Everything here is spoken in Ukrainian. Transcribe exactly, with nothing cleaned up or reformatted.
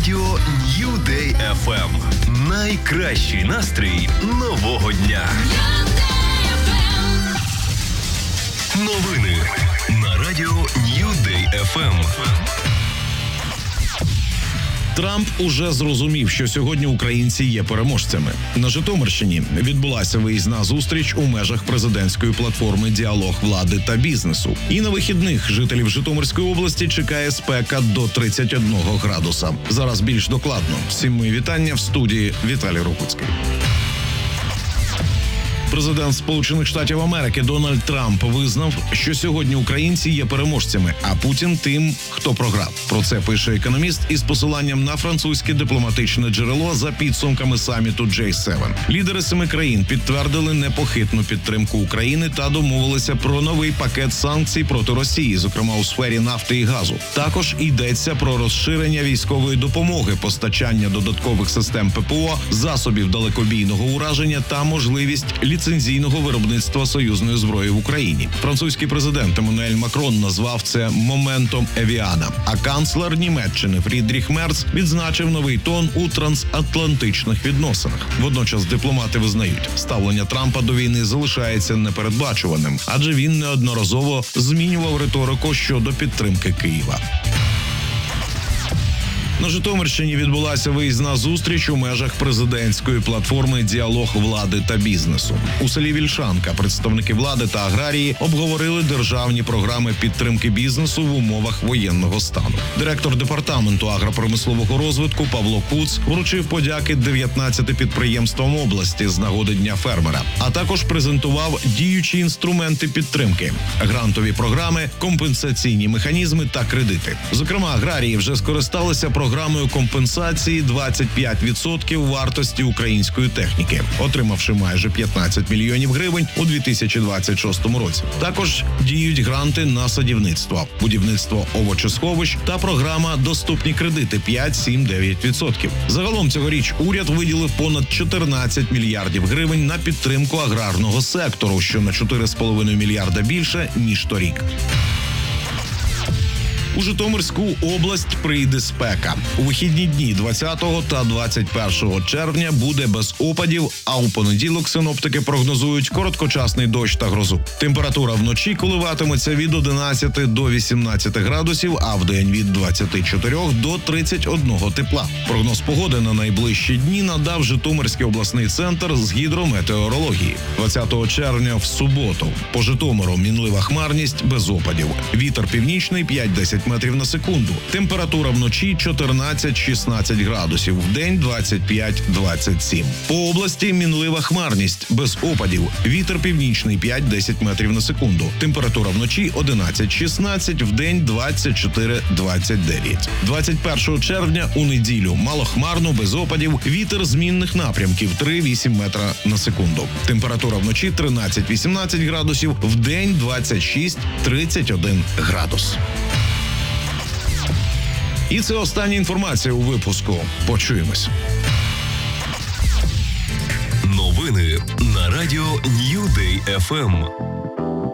радіо Нью Дей еф ем. Найкращий настрій нового дня. Новини на радіо Нью Дей еф ем. Трамп уже зрозумів, що сьогодні українці є переможцями. На Житомирщині відбулася виїзна зустріч у межах президентської платформи «Діалог влади та бізнесу». І на вихідних жителів Житомирської області чекає спека до тридцять одного градуса. Зараз більш докладно. Всім мої вітання в студії Віталій Рокуцький. Президент Сполучених Штатів Америки Дональд Трамп визнав, що сьогодні українці є переможцями, а Путін тим, хто програв. Про це пише економіст із посиланням на французьке дипломатичне джерело за підсумками саміту джей сім. Лідери семи країн підтвердили непохитну підтримку України та домовилися про новий пакет санкцій проти Росії, зокрема у сфері нафти і газу. Також йдеться про розширення військової допомоги, постачання додаткових систем ППО, засобів далекобійного ураження та можливість ліцензійного виробництва союзної зброї в Україні. Французький президент Еммануель Макрон назвав це моментом Евіана, а канцлер Німеччини Фрідріх Мерц відзначив новий тон у трансатлантичних відносинах. Водночас дипломати визнають, ставлення Трампа до війни залишається непередбачуваним, адже він неодноразово змінював риторику щодо підтримки Києва. На Житомирщині відбулася виїзна зустріч у межах президентської платформи «Діалог влади та бізнесу». У селі Вільшанка представники влади та аграрії обговорили державні програми підтримки бізнесу в умовах воєнного стану. Директор департаменту агропромислового розвитку Павло Куц вручив подяки дев'ятнадцяти підприємствам області з нагоди Дня фермера, а також презентував діючі інструменти підтримки – грантові програми, компенсаційні механізми та кредити. Зокрема, аграрії вже скористалися програмою програмою компенсації двадцять п'ять відсотків вартості української техніки, отримавши майже п'ятнадцять мільйонів гривень у дві тисячі двадцять шостому році. Також діють гранти на садівництво, будівництво овочесховищ та програма «Доступні кредити» п'ять, сім, дев'ять відсотків. Загалом цьогоріч уряд виділив понад чотирнадцять мільярдів гривень на підтримку аграрного сектору, що на чотири з половиною мільярда більше, ніж торік. У Житомирську область прийде спека. У вихідні дні двадцятого та двадцять першого червня буде без опадів, а у понеділок синоптики прогнозують короткочасний дощ та грозу. Температура вночі коливатиметься від одинадцяти до вісімнадцяти градусів, а вдень від двадцяти чотирьох до тридцяти одного тепла. Прогноз погоди на найближчі дні надав Житомирський обласний центр з гідрометеорології. двадцятого червня в суботу по Житомиру мінлива хмарність без опадів. Вітер північний п'ять-десять метрів на секунду. Температура вночі чотирнадцять-шістнадцять градусів, вдень двадцять п'ять - двадцять сім. По області мінлива хмарність без опадів. Вітер північний п'ять-десять метрів на секунду. Температура вночі одинадцять-шістнадцять, вдень двадцять чотири - двадцять дев'ять. двадцять першого червня у неділю малохмарно без опадів. Вітер змінних напрямків три-вісім метра на секунду. Температура вночі тринадцять-вісімнадцять градусів, вдень двадцять шість - тридцять один градус. І це остання інформація у випуску. Почуємось. Новини на радіо Нью Дей еф ем.